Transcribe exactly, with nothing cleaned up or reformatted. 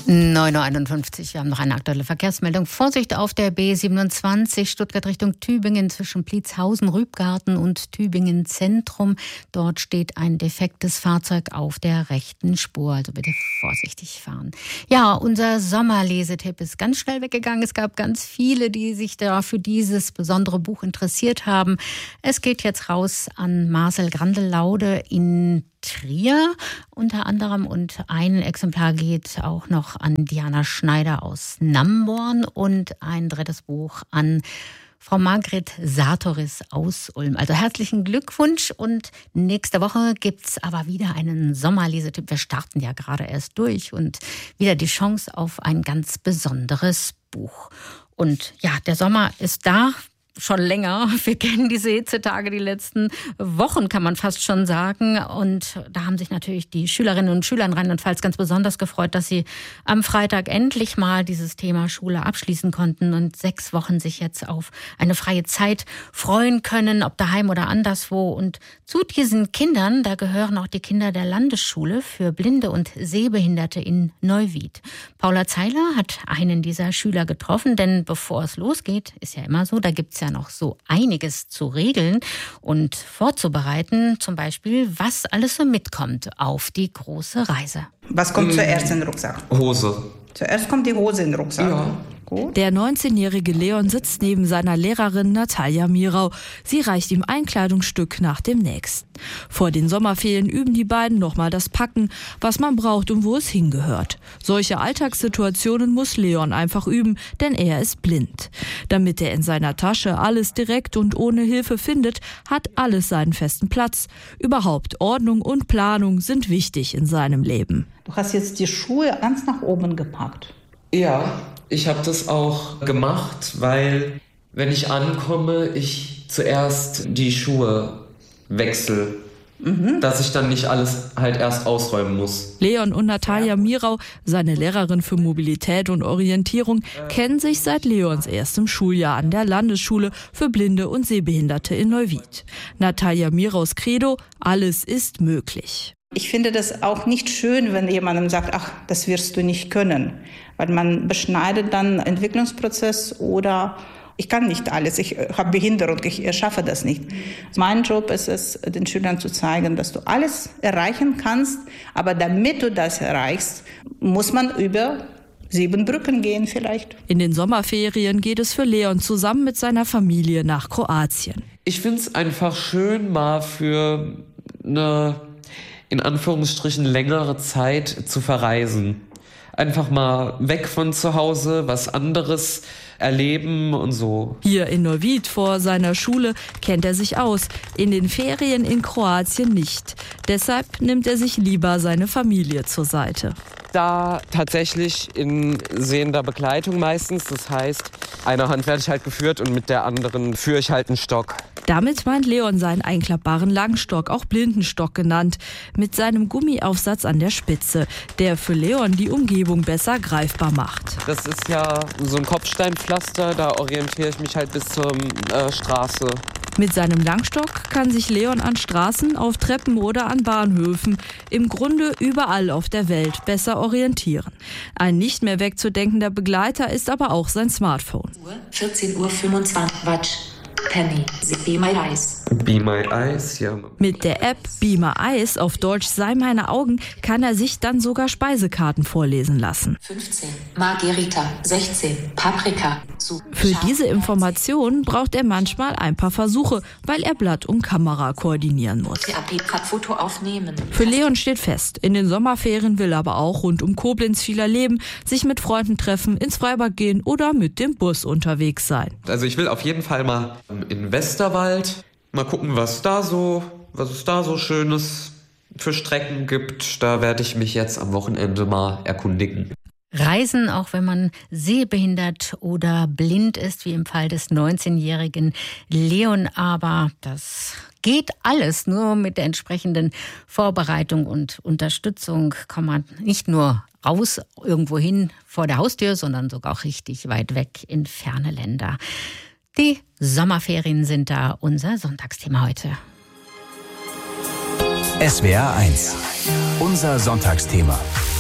neun Uhr einundfünfzig, wir haben noch eine aktuelle Verkehrsmeldung. Vorsicht auf der B siebenundzwanzig, Stuttgart Richtung Tübingen zwischen Pliezhausen, Rübgarten und Tübingen Zentrum. Dort steht ein defektes Fahrzeug auf der rechten Spur, also bitte vorsichtig fahren. Ja, unser Sommerlesetipp ist ganz schnell weggegangen. Es gab ganz viele, die sich da für dieses besondere Buch interessiert haben. Es geht jetzt raus an Marcel Grandel-Laude in Trier unter anderem, und ein Exemplar geht auch noch an Diana Schneider aus Namborn und ein drittes Buch an Frau Margret Sartoris aus Ulm. Also herzlichen Glückwunsch, und nächste Woche gibt's aber wieder einen Sommerlesetipp. Wir starten ja gerade erst durch und wieder die Chance auf ein ganz besonderes Buch. Und ja, der Sommer ist da. Schon länger. Wir kennen diese Hitzetage die letzten Wochen, kann man fast schon sagen. Und da haben sich natürlich die Schülerinnen und Schüler in Rheinland-Pfalz ganz besonders gefreut, dass sie am Freitag endlich mal dieses Thema Schule abschließen konnten und sechs Wochen sich jetzt auf eine freie Zeit freuen können, ob daheim oder anderswo. Und zu diesen Kindern, da gehören auch die Kinder der Landesschule für Blinde und Sehbehinderte in Neuwied. Paula Zeiler hat einen dieser Schüler getroffen, denn bevor es losgeht, ist ja immer so, da gibt's ja noch so einiges zu regeln und vorzubereiten. Zum Beispiel, was alles so mitkommt auf die große Reise. Was kommt hm. zuerst in den Rucksack? Hose. Zuerst kommt die Hose in den Rucksack. Ja. Gut. Der neunzehnjährige Leon sitzt neben seiner Lehrerin Natalia Mirau. Sie reicht ihm ein Kleidungsstück nach dem nächsten. Vor den Sommerferien üben die beiden nochmal das Packen, was man braucht und wo es hingehört. Solche Alltagssituationen muss Leon einfach üben, denn er ist blind. Damit er in seiner Tasche alles direkt und ohne Hilfe findet, hat alles seinen festen Platz. Überhaupt Ordnung und Planung sind wichtig in seinem Leben. Du hast jetzt die Schuhe ganz nach oben gepackt. Ja, ich habe das auch gemacht, weil wenn ich ankomme, ich zuerst die Schuhe wechsle, mhm. dass ich dann nicht alles halt erst ausräumen muss. Leon und Natalia Mirau, seine Lehrerin für Mobilität und Orientierung, kennen sich seit Leons erstem Schuljahr an der Landesschule für Blinde und Sehbehinderte in Neuwied. Natalia Miraus Credo: Alles ist möglich. Ich finde das auch nicht schön, wenn jemandem sagt, ach, das wirst du nicht können. Weil man beschneidet dann Entwicklungsprozess oder ich kann nicht alles, ich habe Behinderung, ich schaffe das nicht. Mein Job ist es, den Schülern zu zeigen, dass du alles erreichen kannst, aber damit du das erreichst, muss man über sieben Brücken gehen vielleicht. In den Sommerferien geht es für Leon zusammen mit seiner Familie nach Kroatien. Ich finde es einfach schön, mal für eine, in Anführungsstrichen, längere Zeit zu verreisen. Einfach mal weg von zu Hause, was anderes erleben und so. Hier in Neuwied vor seiner Schule kennt er sich aus, in den Ferien in Kroatien nicht. Deshalb nimmt er sich lieber seine Familie zur Seite. Da tatsächlich in sehender Begleitung meistens, das heißt, eine Hand werde ich halt geführt und mit der anderen führe ich halt einen Stock. Damit meint Leon seinen einklappbaren Langstock, auch Blindenstock genannt, mit seinem Gummiaufsatz an der Spitze, der für Leon die Umgebung besser greifbar macht. Das ist ja so ein Kopfsteinpflaster, da orientiere ich mich halt bis zur äh, Straße. Mit seinem Langstock kann sich Leon an Straßen, auf Treppen oder an Bahnhöfen, im Grunde überall auf der Welt, besser orientieren. Ein nicht mehr wegzudenkender Begleiter ist aber auch sein Smartphone. vierzehn Uhr fünfundzwanzig Watt. Penny, Be My Eyes. Be My Eyes, ja. Mit der App Be My Eyes, auf Deutsch Sei meine Augen, kann er sich dann sogar Speisekarten vorlesen lassen. fünfzehn Margherita, sechzehn Paprika. Für diese Informationen braucht er manchmal ein paar Versuche, weil er Blatt und Kamera koordinieren muss. Foto aufnehmen. Für Leon steht fest, in den Sommerferien will er aber auch rund um Koblenz viel erleben, sich mit Freunden treffen, ins Freibad gehen oder mit dem Bus unterwegs sein. Also ich will auf jeden Fall mal in Westerwald mal gucken, was da so, was es da so Schönes für Strecken gibt. Da werde ich mich jetzt am Wochenende mal erkundigen. Reisen, auch wenn man sehbehindert oder blind ist, wie im Fall des neunzehnjährigen Leon. Aber das geht alles nur mit der entsprechenden Vorbereitung und Unterstützung. Kann man nicht nur raus irgendwo hin vor der Haustür, sondern sogar auch richtig weit weg in ferne Länder. Die Sommerferien sind da unser Sonntagsthema heute. S W R eins, unser Sonntagsthema.